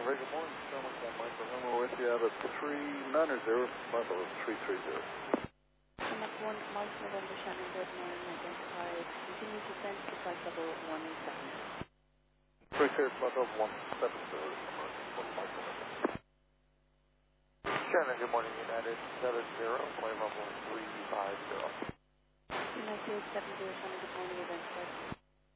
Very good morning, gentlemen. Michael Limo with you out of 390, Bravo 330. Summit 1, Mike November, Shannon, good morning, identified. Continue to send to flight level 170. 330, flight level 170, Mike November. Shannon, good morning, United 70, flight level 350. United 70, Shannon, good morning, identified.